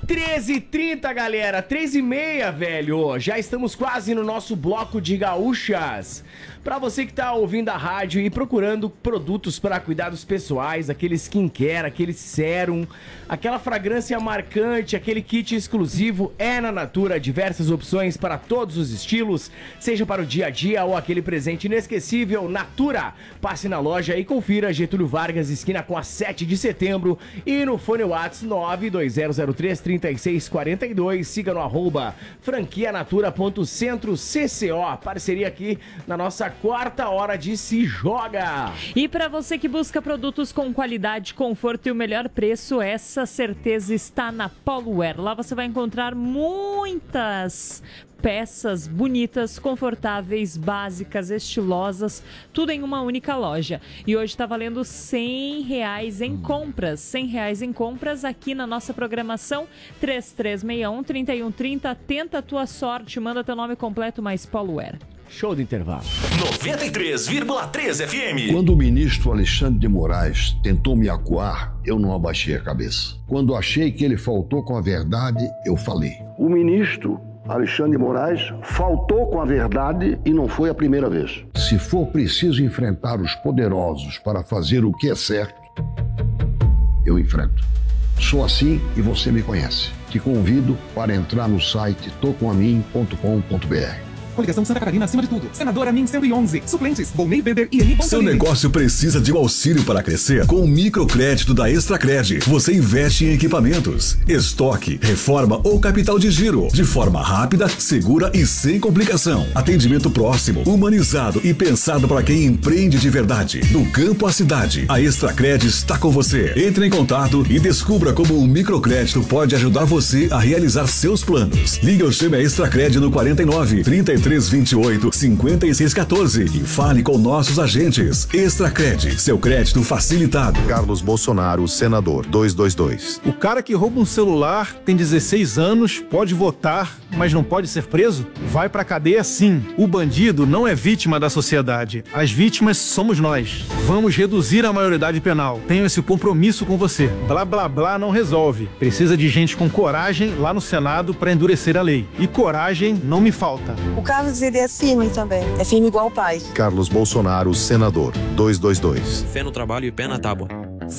13h30, galera, 13h30, velho. Já estamos quase no nosso bloco de gaúchas. Pra você que tá ouvindo a rádio e procurando produtos para cuidados pessoais, aquele skincare, aquele sérum, aquela fragrância marcante, aquele kit exclusivo, é na Natura. Diversas opções para todos os estilos, seja para o dia a dia ou aquele presente inesquecível. Natura. Passe na loja e confira. Getúlio Vargas, esquina com a 7 de setembro. E no fone WhatsApp 920033642. Siga no @franquianatura.centro-cco. Parceria aqui na nossa quarta hora de Se Joga. E para você que busca produtos com qualidade, conforto e o melhor preço, essa certeza está na Poluwear. Lá você vai encontrar muitas peças bonitas, confortáveis, básicas, estilosas, tudo em uma única loja. E hoje está valendo R$100 em compras. R$100 em compras aqui na nossa programação. 3361-3130. Tenta a tua sorte, manda teu nome completo, mais Poluwear. Show do intervalo. 93,3 FM. Quando o ministro Alexandre de Moraes tentou me acuar, eu não abaixei a cabeça. Quando achei que ele faltou com a verdade, eu falei. O ministro Alexandre de Moraes faltou com a verdade e não foi a primeira vez. Se for preciso enfrentar os poderosos para fazer o que é certo, eu enfrento. Sou assim e você me conhece. Te convido para entrar no site tocomamim.com.br. Coligação Santa Catarina acima de tudo. Senadora Min 111. Suplentes: Volney Weber e Eni Bonfim. Seu negócio precisa de um auxílio para crescer? Com o microcrédito da Extracred, você investe em equipamentos, estoque, reforma ou capital de giro, de forma rápida, segura e sem complicação. Atendimento próximo, humanizado e pensado para quem empreende de verdade. Do campo à cidade, a Extracred está com você. Entre em contato e descubra como o microcrédito pode ajudar você a realizar seus planos. Ligue ou chame a Extracred no 49 33 28 56 14 e fale com nossos agentes. Extracred, seu crédito facilitado. Carlos Bolsonaro, senador, 222. O cara que rouba um celular tem 16 anos, pode votar, mas não pode ser preso? Vai pra cadeia sim. O bandido não é vítima da sociedade. As vítimas somos nós. Vamos reduzir a maioridade penal. Tenho esse compromisso com você. Blá blá blá não resolve. Precisa de gente com coragem lá no Senado pra endurecer a lei. E coragem não me falta. O Carlos, ele é firme também. É firme igual o pai. Carlos Bolsonaro, senador, 222. Fé no trabalho e pé na tábua.